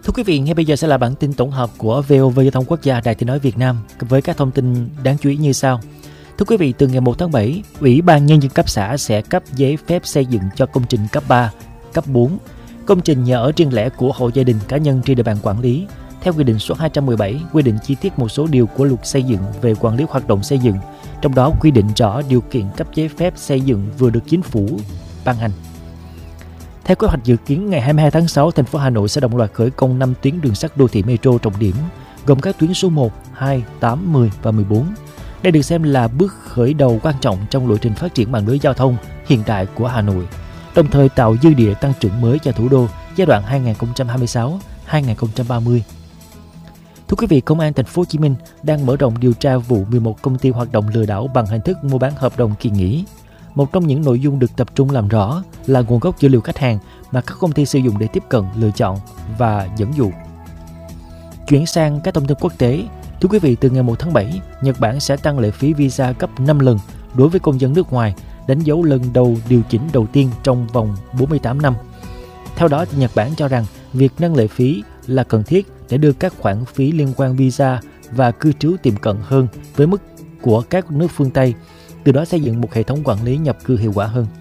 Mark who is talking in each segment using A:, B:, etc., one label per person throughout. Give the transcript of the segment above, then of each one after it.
A: Thưa quý vị, ngay bây giờ sẽ là bản tin tổng hợp của VOV Giao thông Quốc gia Đài Tiếng nói Việt Nam với các thông tin đáng chú ý như sau. Thưa quý vị, từ ngày 1 tháng 7, Ủy ban Nhân dân cấp xã sẽ cấp giấy phép xây dựng cho công trình cấp 3, cấp 4, công trình nhà ở riêng lẻ của hộ gia đình cá nhân trên địa bàn quản lý, theo Quy định số 217, quy định chi tiết một số điều của Luật Xây dựng về quản lý hoạt động xây dựng, trong đó quy định rõ điều kiện cấp giấy phép xây dựng vừa được Chính phủ ban hành. Theo kế hoạch dự kiến, ngày 22 tháng 6, thành phố Hà Nội sẽ đồng loạt khởi công 5 tuyến đường sắt đô thị metro trọng điểm, gồm các tuyến số 1, 2, 8, 10 và 14. Đây được xem là bước khởi đầu quan trọng trong lộ trình phát triển mạng lưới giao thông hiện đại của Hà Nội, đồng thời tạo dư địa tăng trưởng mới cho thủ đô giai đoạn 2026-2030. Thưa quý vị, Công an Thành phố Hồ Chí Minh đang mở rộng điều tra vụ 11 công ty hoạt động lừa đảo bằng hình thức mua bán hợp đồng kỳ nghỉ. Một trong những nội dung được tập trung làm rõ là nguồn gốc dữ liệu khách hàng mà các công ty sử dụng để tiếp cận, lựa chọn và dẫn dụ. Chuyển sang các thông tin quốc tế, thưa quý vị, từ ngày 1 tháng 7, Nhật Bản sẽ tăng lệ phí visa gấp 5 lần đối với công dân nước ngoài, đánh dấu lần đầu điều chỉnh đầu tiên trong vòng 48 năm. Theo đó, Nhật Bản cho rằng việc nâng lệ phí là cần thiết để đưa các khoản phí liên quan visa và cư trú tiệm cận hơn với mức của các nước phương Tây, từ đó xây dựng một hệ thống quản lý nhập cư hiệu quả hơn.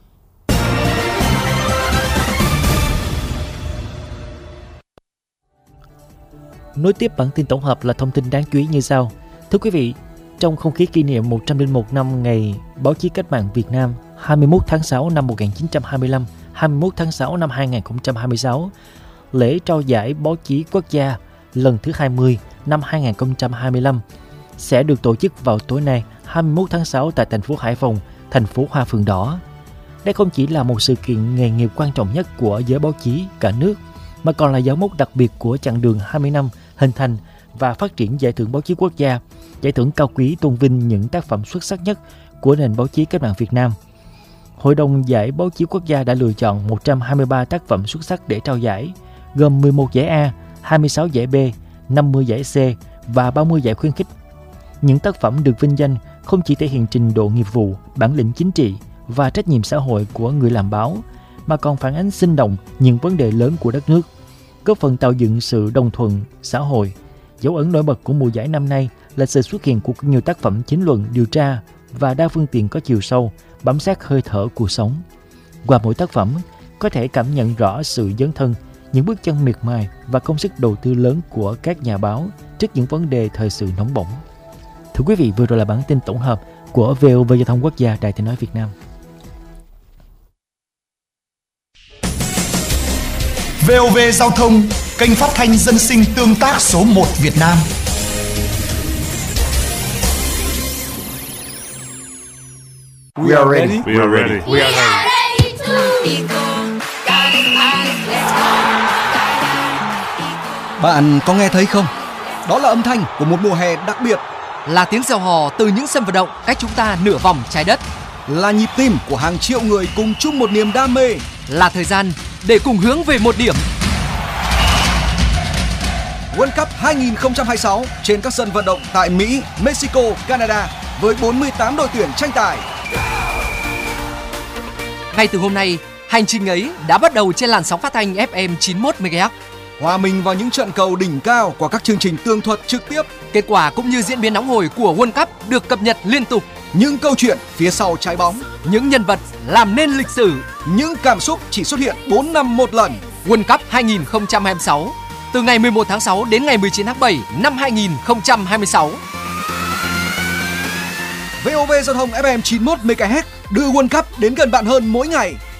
A: Nối tiếp bản tin tổng hợp là thông tin đáng chú ý như sau. Thưa quý vị, trong không khí kỷ niệm 101 năm ngày Báo chí Cách mạng Việt Nam 21 tháng 6 năm 1925, 21 tháng 6 năm 2026, lễ trao giải Báo chí Quốc gia lần thứ 20 năm 2025 sẽ được tổ chức vào tối nay 21 tháng 6 tại thành phố Hải Phòng, thành phố Hoa Phượng Đỏ. Đây không chỉ là một sự kiện nghề nghiệp quan trọng nhất của giới báo chí cả nước, mà còn là dấu mốc đặc biệt của chặng đường 20 năm hình thành và phát triển Giải thưởng Báo chí Quốc gia, giải thưởng cao quý tôn vinh những tác phẩm xuất sắc nhất của nền báo chí cách mạng Việt Nam. Hội đồng giải Báo chí Quốc gia đã lựa chọn 123 tác phẩm xuất sắc để trao giải, gồm 11 giải A, 26 giải B, 50 giải C và 30 giải khuyến khích. Những tác phẩm được vinh danh không chỉ thể hiện trình độ nghiệp vụ, bản lĩnh chính trị và trách nhiệm xã hội của người làm báo, mà còn phản ánh sinh động những vấn đề lớn của đất nước, góp phần tạo dựng sự đồng thuận xã hội. Dấu ấn nổi bật của mùa giải năm nay là sự xuất hiện của nhiều tác phẩm chính luận, điều tra và đa phương tiện có chiều sâu, bám sát hơi thở cuộc sống. Qua mỗi tác phẩm, có thể cảm nhận rõ sự dấn thân, những bước chân miệt mài và công sức đầu tư lớn của các nhà báo trước những vấn đề thời sự nóng bỏng. Thưa quý vị, vừa rồi là bản tin tổng hợp của VOV Giao thông Quốc gia Đài Tiếng nói Việt Nam.
B: VOV Giao thông, kênh phát thanh dân sinh tương tác số 1 Việt Nam. We are ready.
C: We are ready.
B: We are ready.
D: Bạn có nghe thấy không? Đó là âm thanh của một mùa hè đặc biệt,
E: là tiếng reo hò từ những sân vận động cách chúng ta nửa vòng trái đất,
D: là nhịp tim của hàng triệu người cùng chung một niềm đam mê,
E: là thời gian để cùng hướng về một điểm.
D: World Cup 2026 trên các sân vận động tại Mỹ, Mexico, Canada với 48 đội tuyển tranh tài.
E: Ngay từ hôm nay, hành trình ấy đã bắt đầu trên làn sóng phát thanh FM 91 MHz.
D: Hòa mình vào những trận cầu đỉnh cao qua các chương trình tường thuật trực tiếp.
E: Kết quả cũng như diễn biến nóng hổi của World Cup được cập nhật liên tục.
D: Những câu chuyện phía sau trái bóng,
E: những nhân vật làm nên lịch sử,
D: những cảm xúc chỉ xuất hiện 4 năm một lần.
E: World Cup 2026 từ ngày 11 tháng 6 đến ngày 19 tháng 7 năm 2026.
D: VOV Giao thông FM 91 MHz đưa World Cup đến gần bạn hơn mỗi ngày.